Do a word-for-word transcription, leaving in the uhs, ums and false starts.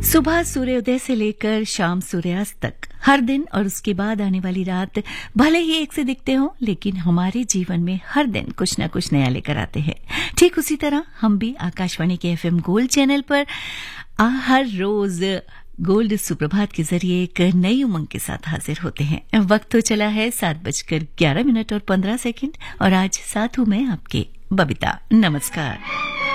सुबह सूर्योदय से लेकर शाम सूर्यास्त तक हर दिन और उसके बाद आने वाली रात भले ही एक से दिखते हो, लेकिन हमारे जीवन में हर दिन कुछ न कुछ नया लेकर आते हैं। ठीक उसी तरह हम भी आकाशवाणी के एफएम गोल्ड चैनल पर हर रोज गोल्ड सुप्रभात के जरिए एक नई उमंग के साथ हाजिर होते हैं। वक्त तो चला है सात बजकर ग्यारह मिनट और पंद्रह सेकंड और आज साथ हूं मैं आपके बबीता। नमस्कार।